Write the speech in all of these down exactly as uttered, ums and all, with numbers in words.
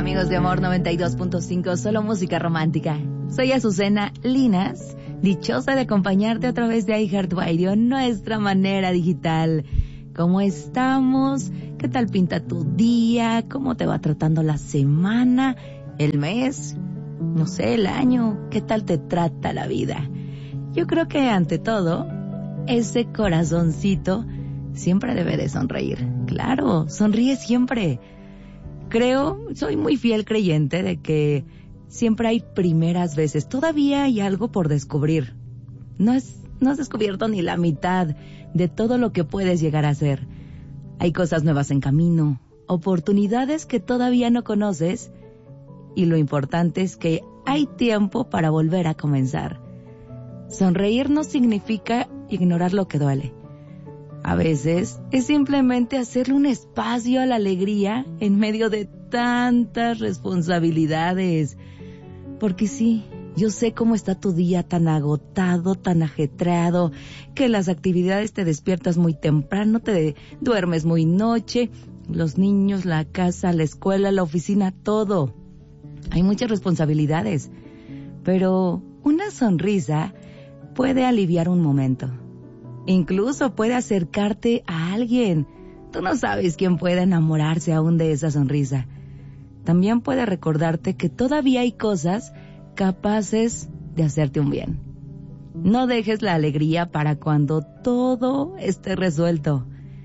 amigos de Amor noventa y dos punto cinco, solo música romántica. Soy Azucena Linas, dichosa de acompañarte a través de iHeartRadio, nuestra manera digital. ¿Cómo estamos? ¿Qué tal pinta tu día? ¿Cómo te va tratando la semana? ¿El mes? No sé, el año. ¿Qué tal te trata la vida? Yo creo que ante todo, ese corazoncito siempre debe de sonreír. Claro, sonríe siempre. Creo, soy muy fiel creyente de que siempre hay primeras veces. Todavía hay algo por descubrir. No es, no has descubierto ni la mitad de todo lo que puedes llegar a ser. Hay cosas nuevas en camino, oportunidades que todavía no conoces, y lo importante es que hay tiempo para volver a comenzar. Sonreír no significa ignorar lo que duele. A veces es simplemente hacerle un espacio a la alegría en medio de tantas responsabilidades. Porque sí, yo sé cómo está tu día tan agotado, tan ajetreado, que las actividades te despiertas muy temprano, te duermes muy noche, los niños, la casa, la escuela, la oficina, todo. Hay muchas responsabilidades, pero una sonrisa puede aliviar un momento. Incluso puede acercarte a alguien. Tú no sabes quién puede enamorarse aún de esa sonrisa. También puede recordarte que todavía hay cosas capaces de hacerte un bien. No dejes la alegría para cuando todo esté resuelto.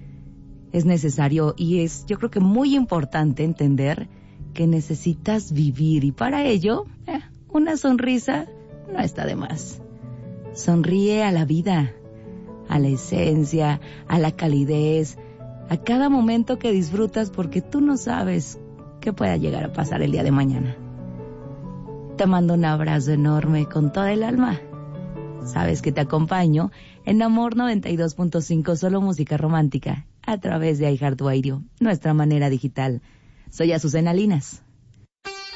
Es necesario y es, yo creo que muy importante entender que necesitas vivir, y para ello, eh, una sonrisa no está de más. Sonríe a la vida, a la esencia, a la calidez, a cada momento que disfrutas, porque tú no sabes qué pueda llegar a pasar el día de mañana. Te mando un abrazo enorme con toda el alma. Sabes que te acompaño en Amor noventa y dos punto cinco, solo música romántica, a través de iHeartRadio, nuestra manera digital. Soy Azucena Linas.